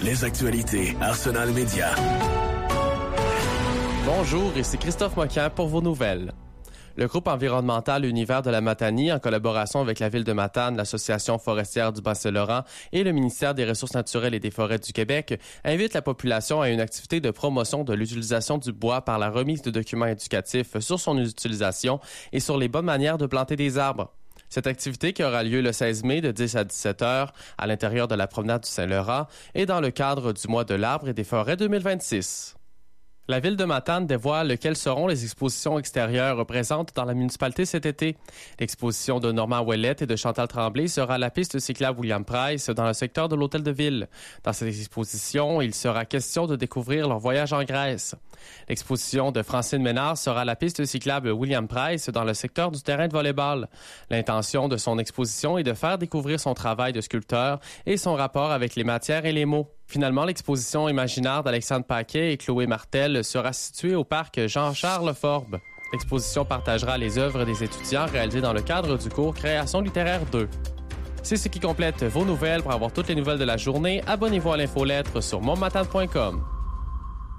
Les actualités Arsenal Média. Bonjour, ici Christophe Moquin pour vos nouvelles. Le groupe environnemental Univers de la Matanie, en collaboration avec la Ville de Matane, l'Association forestière du Bas-Saint-Laurent et le ministère des Ressources naturelles et des Forêts du Québec, invite la population à une activité de promotion de l'utilisation du bois par la remise de documents éducatifs sur son utilisation et sur les bonnes manières de planter des arbres. Cette activité, qui aura lieu le 16 mai de 10 à 17 heures à l'intérieur de la promenade du Saint-Laurent, est dans le cadre du mois de l'arbre et des forêts 2026. La Ville de Matane dévoile quelles seront les expositions extérieures présentes dans la municipalité cet été. L'exposition de Normand Ouellette et de Chantal Tremblay sera à la piste cyclable William Price dans le secteur de l'Hôtel de Ville. Dans cette exposition, il sera question de découvrir leur voyage en Grèce. L'exposition de Francine Ménard sera à la piste cyclable William Price dans le secteur du terrain de volley-ball. L'intention de son exposition est de faire découvrir son travail de sculpteur et son rapport avec les matières et les mots. Finalement, l'exposition imaginaire d'Alexandre Paquet et Chloé Martel sera située au parc Jean-Charles Forbes. L'exposition partagera les œuvres des étudiants réalisées dans le cadre du cours Création littéraire 2. C'est ce qui complète vos nouvelles. Pour avoir toutes les nouvelles de la journée, abonnez-vous à l'infolettre sur monmatane.com.